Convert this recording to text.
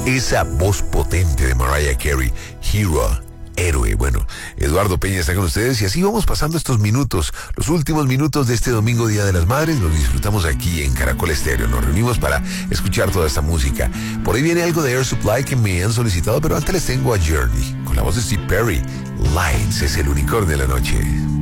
Esa voz potente de Mariah Carey, Hero, héroe. Bueno, Eduardo Peña está con ustedes y así vamos pasando estos minutos, los últimos minutos de este domingo, Día de las Madres. Los disfrutamos aquí en Caracol Estéreo. Nos reunimos para escuchar toda esta música. Por ahí viene algo de Air Supply que me han solicitado, pero antes les tengo a Journey con la voz de Steve Perry. Lights es el unicornio de la noche.